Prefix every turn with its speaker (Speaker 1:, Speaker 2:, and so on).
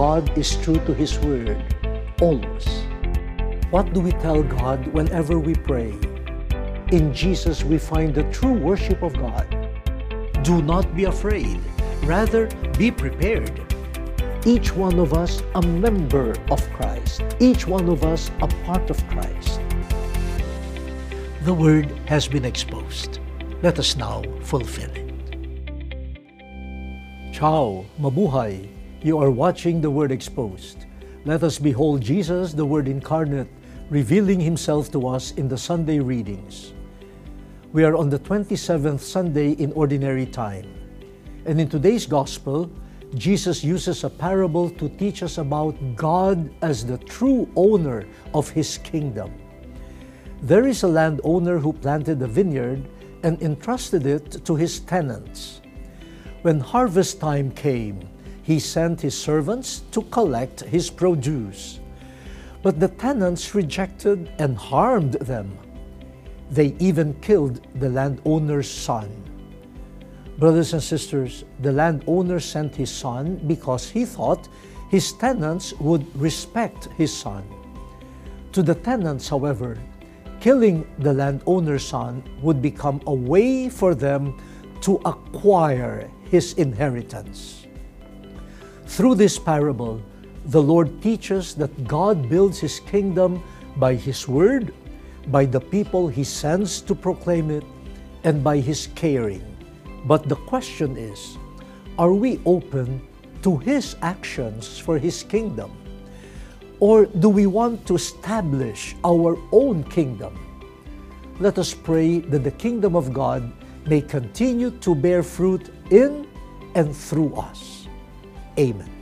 Speaker 1: God is true to His Word, always. What do we tell God whenever we pray? In Jesus we find the true worship of God. Do not be afraid, rather be prepared. Each one of us a member of Christ, each one of us a part of Christ. The Word has been exposed. Let us now fulfill it. Ciao, mabuhay! You are watching The Word Exposed. Let us behold Jesus, the Word incarnate, revealing Himself to us in the Sunday readings. We are on the 27th Sunday in Ordinary Time. And in today's Gospel, Jesus uses a parable to teach us about God as the true owner of His kingdom. There is a landowner who planted a vineyard and entrusted it to his tenants. When harvest time came, he sent his servants to collect his produce. But the tenants rejected and harmed them. They even killed the landowner's son. Brothers and sisters, the landowner sent his son because he thought his tenants would respect his son. To the tenants, however, killing the landowner's son would become a way for them to acquire his inheritance. Through this parable, the Lord teaches that God builds His kingdom by His Word, by the people He sends to proclaim it, and by His caring. But the question is, are we open to His actions for His kingdom? Or do we want to establish our own kingdom? Let us pray that the kingdom of God may continue to bear fruit in and through us. Amen.